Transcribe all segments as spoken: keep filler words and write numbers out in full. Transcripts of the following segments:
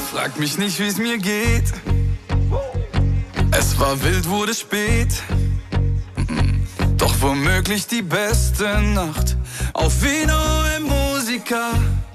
Frag mich nicht, wie's mir geht. Es war wild, wurde spät. Doch womöglich die beste Nacht auf Vino e Musica.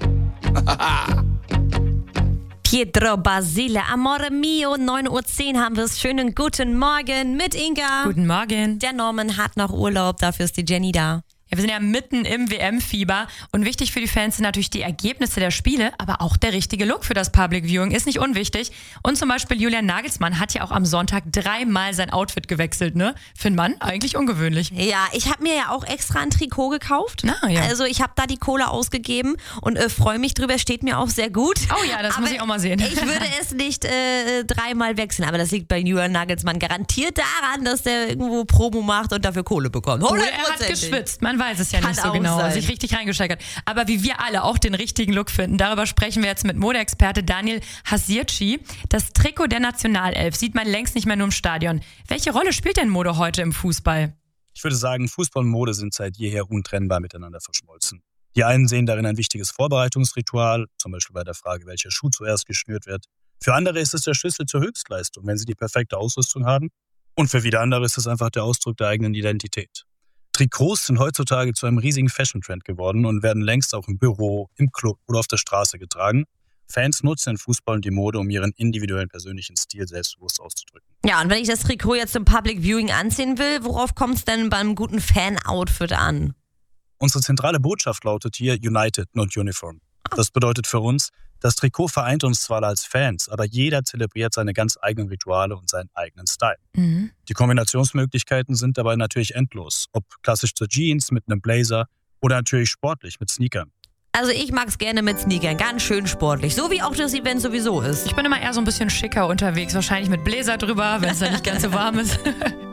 Pietro Basile, Amore Mio, neun Uhr zehn haben wir es. Schönen guten Morgen mit Inga. Guten Morgen. Der Norman hat noch Urlaub, dafür ist die Jenny da. Ja, wir sind ja mitten im W M-Fieber und wichtig für die Fans sind natürlich die Ergebnisse der Spiele, aber auch der richtige Look für das Public Viewing ist nicht unwichtig. Und zum Beispiel Julian Nagelsmann hat ja auch am Sonntag dreimal sein Outfit gewechselt, ne? Für einen Mann eigentlich ungewöhnlich. Ja, ich habe mir ja auch extra ein Trikot gekauft. Na, ja. Also ich habe da die Kohle ausgegeben und äh, freue mich drüber, steht mir auch sehr gut. Oh ja, das aber muss ich auch mal sehen. Ich würde es nicht äh, dreimal wechseln, aber das liegt bei Julian Nagelsmann garantiert daran, dass der irgendwo Promo macht und dafür Kohle bekommt. Oder er hat geschwitzt, man weiß es ja Kann nicht so auch genau, sein. sich richtig reingesteigert. Aber wie wir alle auch den richtigen Look finden, darüber sprechen wir jetzt mit Modeexperte Daniel Hasirci. Das Trikot der Nationalelf sieht man längst nicht mehr nur im Stadion. Welche Rolle spielt denn Mode heute im Fußball? Ich würde sagen, Fußball und Mode sind seit jeher untrennbar miteinander verschmolzen. Die einen sehen darin ein wichtiges Vorbereitungsritual, zum Beispiel bei der Frage, welcher Schuh zuerst geschnürt wird. Für andere ist es der Schlüssel zur Höchstleistung, wenn sie die perfekte Ausrüstung haben. Und für wieder andere ist es einfach der Ausdruck der eigenen Identität. Trikots sind heutzutage zu einem riesigen Fashion-Trend geworden und werden längst auch im Büro, im Club oder auf der Straße getragen. Fans nutzen den Fußball und die Mode, um ihren individuellen persönlichen Stil selbstbewusst auszudrücken. Ja, und wenn ich das Trikot jetzt zum Public Viewing anziehen will, worauf kommt es denn beim guten Fan-Outfit an? Unsere zentrale Botschaft lautet hier United, not Uniform. Das bedeutet für uns, das Trikot vereint uns zwar als Fans, aber jeder zelebriert seine ganz eigenen Rituale und seinen eigenen Style. Mhm. Die Kombinationsmöglichkeiten sind dabei natürlich endlos, ob klassisch zur Jeans mit einem Blazer oder natürlich sportlich mit Sneakern. Also ich mag es gerne mit Sneakern, ganz schön sportlich, so wie auch das Event sowieso ist. Ich bin immer eher so ein bisschen schicker unterwegs, wahrscheinlich mit Bläser drüber, wenn es da nicht ganz so warm ist.